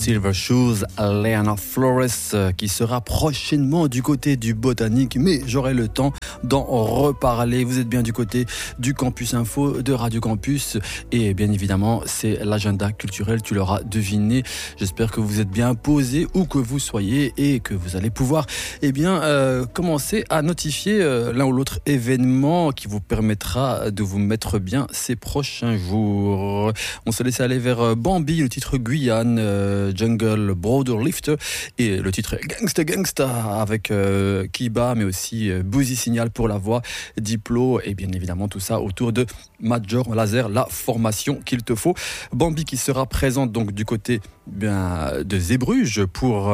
Silver Shoes, Leana Flores, qui sera prochainement du côté du Botanique, mais j'aurai le temps d'en reparler. Vous êtes bien du côté du Campus Info de Radio Campus et bien évidemment c'est l'agenda culturel, tu l'auras deviné. J'espère que vous êtes bien posés où que vous soyez et que vous allez pouvoir commencer à notifier l'un ou l'autre événement qui vous permettra de vous mettre bien ces prochains jours. On se laisse aller vers Bambi, le titre Guyane, Jungle Border Lifter et le titre Gangsta Gangsta avec Kiba, mais aussi Boozy Signal pour la voix, Diplo et bien évidemment tout ça autour de Major Lazer, la formation qu'il te faut. Bambi qui sera présente donc du côté de Zeebrugge pour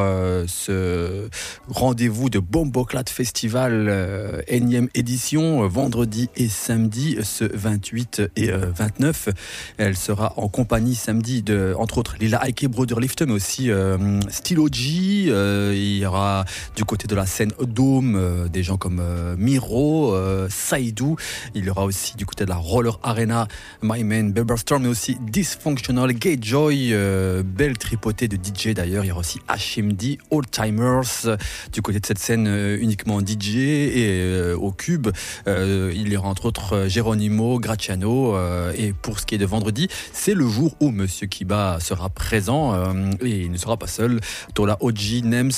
ce rendez-vous de Bomboclat Festival énième édition, vendredi et samedi, ce 28 et 29. Elle sera en compagnie samedi de, entre autres, Lila Ike, Brother Lifter, mais aussi Stylo G. Il y aura du côté de la scène Dôme des gens comme Miro, Saïdou. Il y aura aussi du côté de la Roller Arena, My Man, Beberstorm, mais aussi Dysfunctional, Gay Joy, belle tripotée de DJ d'ailleurs. Il y aura aussi HMD, Old Timers, du côté de cette scène uniquement DJ et au Cube. Il y aura entre autres Geronimo, Graciano. Et pour ce qui est de vendredi, c'est le jour où Monsieur Kiba sera présent et il ne sera pas seul. Tola Oji, Nems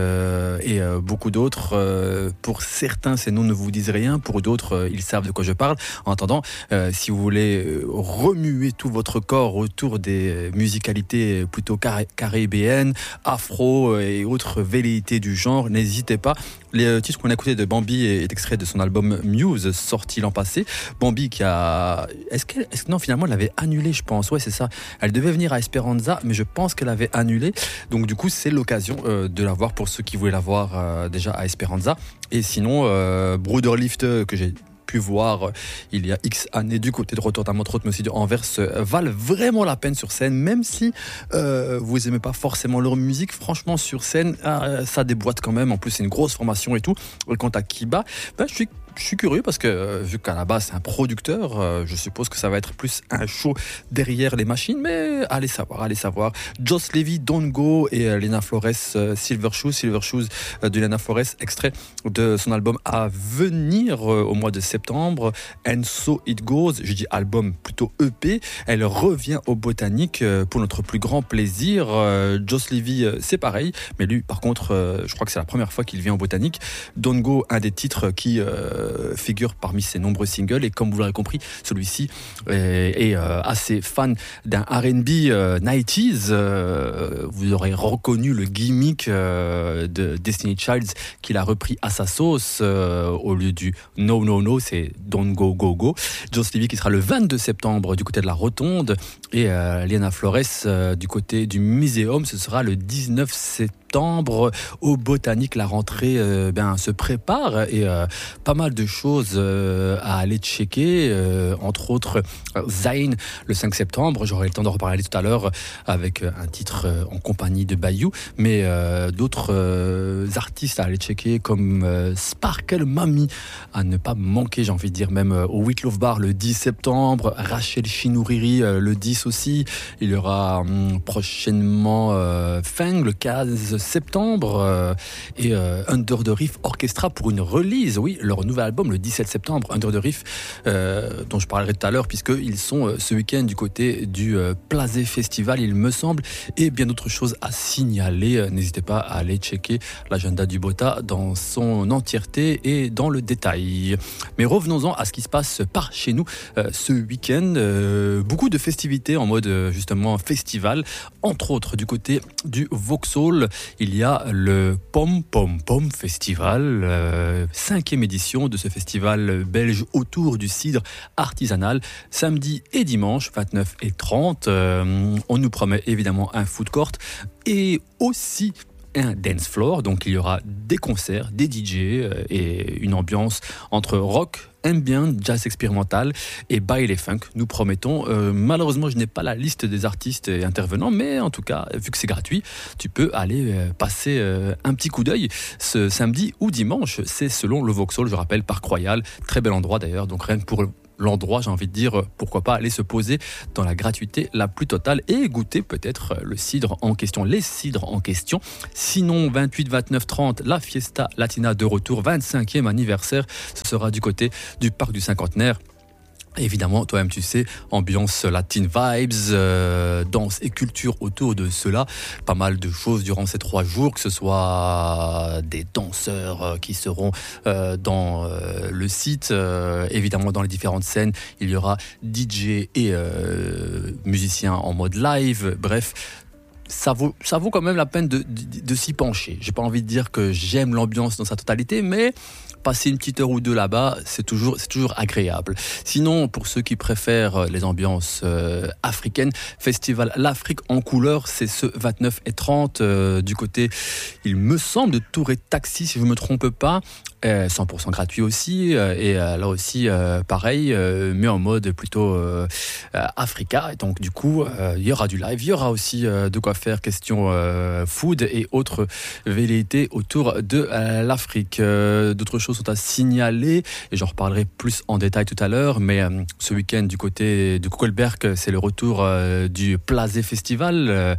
et beaucoup d'autres. Pour certains, ces noms ne vous disent rien. Pour d'autres, ils savent de quoi je parle. En attendant, si vous voulez remuer tout votre corps autour des musicalités plutôt caribéennes, afro et autres velléités du genre, n'hésitez pas. Les titres qu'on a écoutés de Bambi est extrait de son album Muse, sorti l'an passé. Bambi qui a... Non, finalement, elle avait annulé, je pense. Ouais, c'est ça. Elle devait venir à Esperanza, mais je pense qu'elle avait annulé. Donc, du coup, c'est l'occasion de la voir pour ceux qui voulaient la voir déjà à Esperanza. Et sinon, Brother Lift, que j'ai pu voir il y a X années du côté de Rotterdam, entre autres, mais aussi de Anvers, valent vraiment la peine sur scène, même si vous aimez pas forcément leur musique. Franchement, sur scène, ça déboîte quand même. En plus, c'est une grosse formation et tout. Quant à Kiba, je suis curieux parce que vu qu'à la base c'est un producteur, je suppose que ça va être plus un show derrière les machines, mais allez savoir. Joss Levy, Don't Go et Lena Flores, Silver Shoes de Lena Flores, extrait de son album à venir au mois de septembre, And So It Goes. Je dis album, plutôt EP. Elle revient au Botanique pour notre plus grand plaisir. Joss Levy, c'est pareil, mais lui par contre je crois que c'est la première fois qu'il vient au Botanique. Don't Go, un des titres qui figure parmi ses nombreux singles, et comme vous l'aurez compris, celui-ci est assez fan d'un R&B 90s. Vous aurez reconnu le gimmick de Destiny Childs qu'il a repris à sa sauce au lieu du No No No, c'est Don't Go Go Go. Joss Levy qui sera le 22 septembre du côté de la Rotonde et Lena Flores du côté du Muséum, ce sera le 19 septembre au Botanique. La rentrée se prépare et pas mal de choses à aller checker, entre autres Zayn le 5 septembre, j'aurai le temps d'en reparler tout à l'heure avec un titre en compagnie de Bayou, mais d'autres artistes à aller checker comme Sparkle Mami à ne pas manquer, j'ai envie de dire, même au With Love Bar le 10 septembre, Rachel Chinouriri le 10 aussi, il y aura prochainement Feng le 15 septembre et Under the Reef Orchestra pour une release, oui, leur nouvel album le 17 septembre, Under the Reef, dont je parlerai tout à l'heure puisqu'ils sont ce week-end du côté du Plazé Festival, il me semble, et bien d'autres choses à signaler. N'hésitez pas à aller checker l'agenda du Bota dans son entièreté et dans le détail. Mais revenons-en à ce qui se passe par chez nous ce week-end. Beaucoup de festivités en mode justement festival, entre autres du côté du Vauxhall. Il y a le Pom Pom Pom Festival, 5e édition de ce festival belge autour du cidre artisanal, samedi et dimanche 29 et 30. On nous promet évidemment un food court et aussi un dance floor, donc il y aura des concerts, des DJ et une ambiance entre rock, ambient, jazz expérimental et baile funk, nous promettons. Malheureusement, je n'ai pas la liste des artistes et intervenants, mais en tout cas, vu que c'est gratuit, tu peux aller passer un petit coup d'œil ce samedi ou dimanche. C'est selon le Vauxhall, je rappelle, Parc Royal, très bel endroit d'ailleurs, donc rien que pour l'endroit, j'ai envie de dire, pourquoi pas aller se poser dans la gratuité la plus totale et goûter peut-être le cidre en question, les cidres en question. Sinon, 28, 29, 30, la Fiesta Latina de retour, 25e anniversaire, ce sera du côté du Parc du Cinquantenaire. Évidemment, toi-même tu sais, ambiance latine vibes, danse et culture autour de cela. Pas mal de choses durant ces 3 jours, que ce soit des danseurs qui seront dans le site, évidemment dans les différentes scènes. Il y aura DJ et musiciens en mode live, bref. Ça vaut quand même la peine de s'y pencher. J'ai pas envie de dire que j'aime l'ambiance dans sa totalité, mais passer une petite heure ou deux là-bas, c'est toujours agréable. Sinon, pour ceux qui préfèrent les ambiances africaines, Festival L'Afrique en couleur, c'est ce 29 et 30 du côté, il me semble, de Tour et Taxi, si je ne me trompe pas. 100% gratuit aussi, et là aussi pareil, mais en mode plutôt Africa. Et donc du coup, il y aura du live, il y aura aussi de quoi faire question food et autres velléités autour de l'Afrique. D'autres choses sont à signaler, et j'en reparlerai plus en détail tout à l'heure, mais ce week-end du côté de Kuckelberg, c'est le retour du Plazé Festival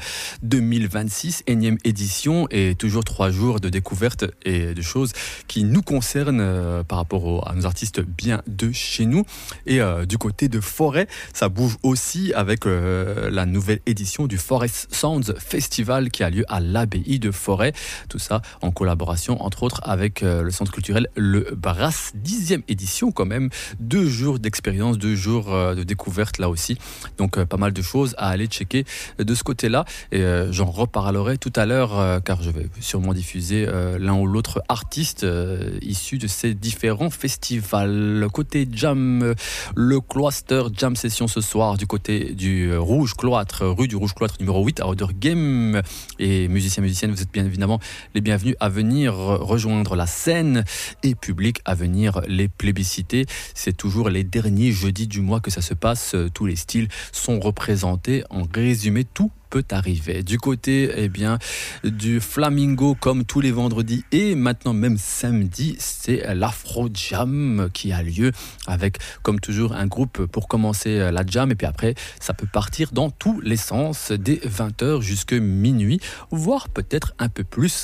2026, 1e édition, et toujours 3 jours de découvertes et de choses qui nous concerne par rapport à nos artistes bien de chez nous. Et du côté de Forêt, ça bouge aussi avec la nouvelle édition du Forest Sounds Festival qui a lieu à l'abbaye de Forêt. Tout ça en collaboration entre autres avec le centre culturel Le Brasse. 10e édition quand même, 2 jours d'expérience, 2 jours de découverte là aussi. Donc pas mal de choses à aller checker de ce côté-là. Et j'en reparlerai tout à l'heure car je vais sûrement diffuser l'un ou l'autre artiste issus de ces différents festivals. Côté jam, le Cloister Jam Session ce soir du côté du Rouge Cloître, rue du Rouge Cloître numéro 8 à Ouder Game. Et musiciens, musiciennes, vous êtes bien évidemment les bienvenus à venir rejoindre la scène, et public à venir les plébisciter. C'est toujours les derniers jeudis du mois que ça se passe. Tous les styles sont représentés. En résumé, tout peut arriver. Du côté du Flamingo, comme tous les vendredis et maintenant même samedi, c'est l'Afro Jam qui a lieu avec, comme toujours, un groupe pour commencer la jam, et puis après ça peut partir dans tous les sens dès 20h jusqu'à minuit, voire peut-être un peu plus.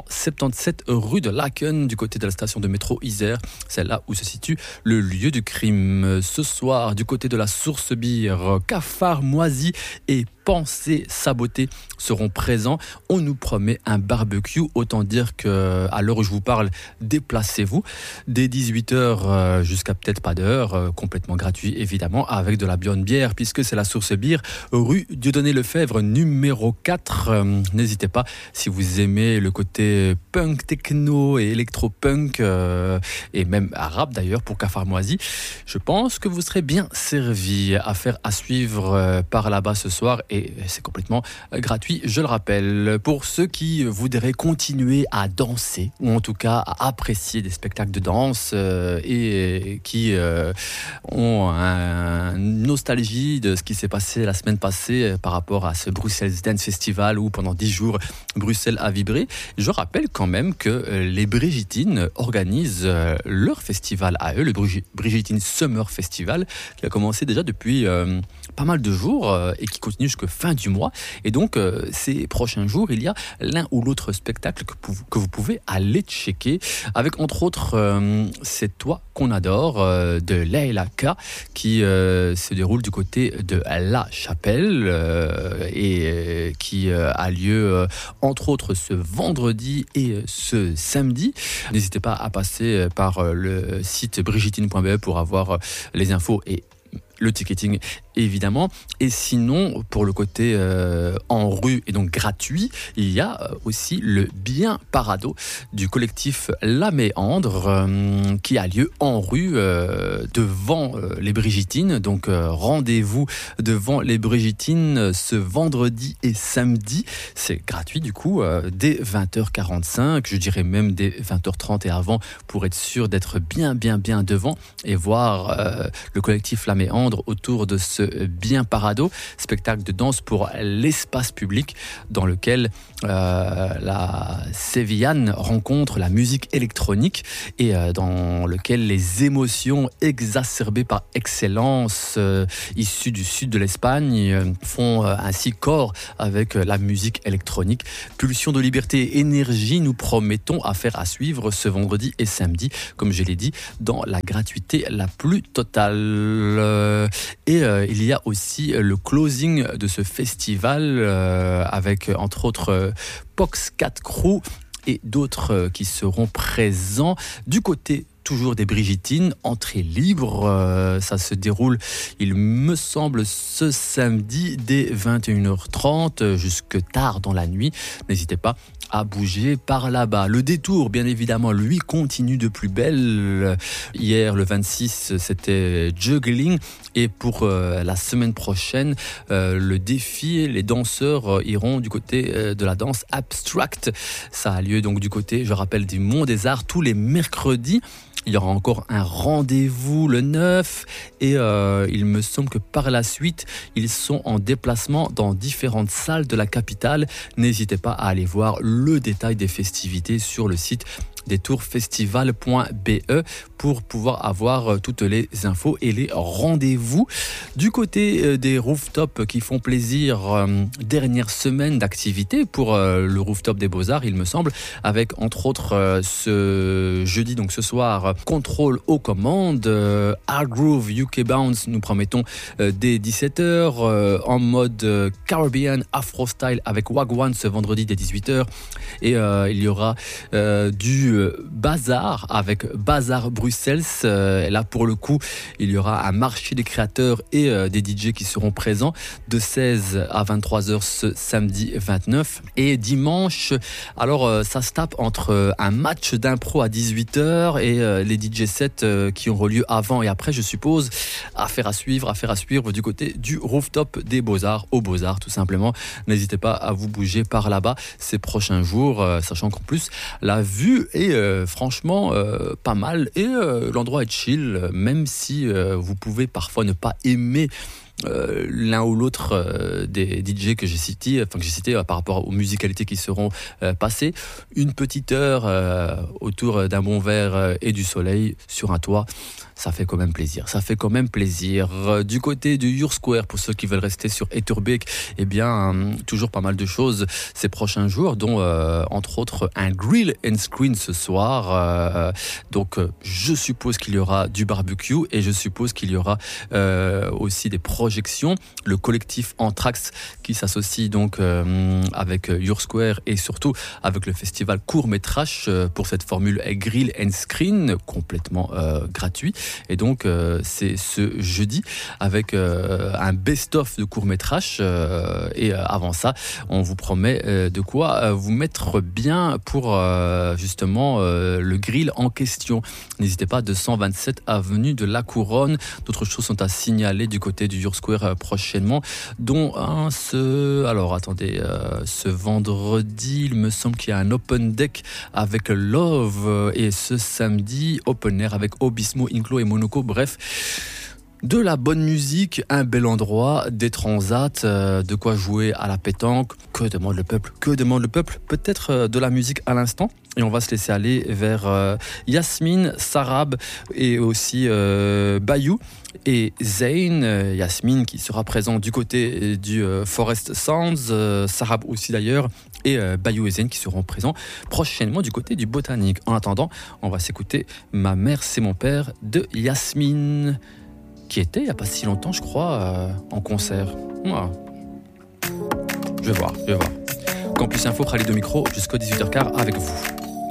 177 rue de Laken du côté de la station de métro Isère, c'est là où se situe le lieu du crime. Ce soir, du côté de la Source Bière, Cafard Moisi et Pensée Sabotée seront présents. On nous promet un barbecue, autant dire qu'à l'heure où je vous parle, déplacez-vous dès 18h jusqu'à peut-être pas d'heure, complètement gratuit évidemment, avec de la bonne bière puisque c'est la Source Bière, rue Dieudonné-Lefebvre numéro 4. N'hésitez pas, si vous aimez le côté punk, techno et électro-punk et même arabe d'ailleurs pour Cafard Moisi, je pense que vous serez bien servi. Affaire à suivre par là-bas ce soir, et c'est complètement gratuit, je le rappelle. Pour ceux qui voudraient continuer à danser, ou en tout cas à apprécier des spectacles de danse et qui ont une nostalgie de ce qui s'est passé la semaine passée par rapport à ce Bruxelles Dance Festival où pendant 10 jours Bruxelles a vibré, je rappelle quand même que les Brigitines organisent leur festival à eux, le Brigitine Summer Festival, qui a commencé déjà depuis pas mal de jours et qui continue jusqu'à fin du mois. Et donc ces prochains jours, il y a l'un ou l'autre spectacle que vous pouvez aller checker, avec entre autres C'est toi qu'on adore de Leila K, qui se déroule du côté de La Chapelle et qui a lieu entre autres ce vendredi et ce samedi. N'hésitez pas à passer par le site brigitine.be pour avoir les infos et le ticketing évidemment. Et sinon, pour le côté en rue et donc gratuit, il y a aussi le Bien Parado du collectif La Méandre qui a lieu en rue devant les Brigitines. Donc rendez-vous devant les Brigitines ce vendredi et samedi. C'est gratuit du coup dès 20h45, je dirais même dès 20h30 et avant, pour être sûr d'être bien devant et voir le collectif La Méandre détendre autour de ce Bien Parado, spectacle de danse pour l'espace public dans lequel la Sévillane rencontre la musique électronique et dans lequel les émotions exacerbées par excellence issues du sud de l'Espagne font ainsi corps avec la musique électronique. Pulsion de liberté et énergie, nous promettons à suivre ce vendredi et samedi, comme je l'ai dit, dans la gratuité la plus totale. Il y a aussi le closing de ce festival avec entre autres Pox Cat Crew et d'autres qui seront présents du côté toujours des Brigittines, entrée libre, ça se déroule, il me semble, ce samedi dès 21h30 jusque tard dans la nuit. N'hésitez pas à bouger par là-bas. Le détour, bien évidemment, lui, continue de plus belle. Hier, le 26, c'était juggling. Et pour la semaine prochaine, le défi, les danseurs iront du côté de la danse abstract. Ça a lieu donc du côté, je rappelle, du Mont des Arts tous les mercredis. Il y aura encore un rendez-vous le 9 et il me semble que par la suite, ils sont en déplacement dans différentes salles de la capitale. N'hésitez pas à aller voir le détail des festivités sur le site détourfestival.be pour pouvoir avoir toutes les infos et les rendez-vous. Du côté des rooftops qui font plaisir, dernière semaine d'activité pour le rooftop des Beaux-Arts, il me semble, avec entre autres ce jeudi, donc ce soir, Contrôle aux commandes, Hard Groove UK Bounce, nous promettons dès 17h, en mode Caribbean Afro Style avec Wagwan ce vendredi dès 18h, et il y aura du bazar avec Bazar Bruxelles. Là pour le coup il y aura un marché des créateurs et des DJ qui seront présents de 16 à 23h ce samedi 29. Et dimanche, alors ça se tape entre un match d'impro à 18h et les DJ sets qui auront lieu avant et après, je suppose. Affaire à suivre du côté du rooftop des Beaux-Arts, aux Beaux-Arts tout simplement. N'hésitez pas à vous bouger par là-bas ces prochains jours, sachant qu'en plus la vue est franchement pas mal et l'endroit est chill, même si vous pouvez parfois ne pas aimer l'un ou l'autre des DJ que j'ai cités, par rapport aux musicalités qui seront passées. Une petite heure autour d'un bon verre et du soleil sur un toit, ça fait quand même plaisir. Du côté du Your Square, pour ceux qui veulent rester sur Etterbeek, eh bien, toujours pas mal de choses ces prochains jours, dont entre autres un grill and screen ce soir. Donc, je suppose qu'il y aura du barbecue et je suppose qu'il y aura aussi des projections. Le collectif Anthrax qui s'associe donc avec Your Square et surtout avec le festival Court Métrage pour cette formule grill and screen complètement gratuit. Et donc c'est ce jeudi avec un best-of de court-métrage et avant ça on vous promet de quoi vous mettre bien pour justement le grill en question. N'hésitez pas, 227 avenue de la Couronne. D'autres choses sont à signaler du côté du Your Square prochainement, dont ce vendredi il me semble qu'il y a un open deck avec Love et ce samedi open air avec Obismo, Inclo et Monaco. Bref, de la bonne musique, un bel endroit, des transats, de quoi jouer à la pétanque. Que demande le peuple? Peut-être de la musique à l'instant. Et on va se laisser aller vers Yasmine, Sarab et aussi Bayou et Zayn. Yasmine qui sera présent du côté du Forest Sounds, Sarab aussi d'ailleurs, et Bayou et Zayn qui seront présents prochainement du côté du Botanique. En attendant, on va s'écouter Ma mère c'est mon père de Yasmine, qui était il n'y a pas si longtemps je crois en concert. Voilà. Je vais voir. Campus Info, Khalid au micro jusqu'au 18h15 avec vous.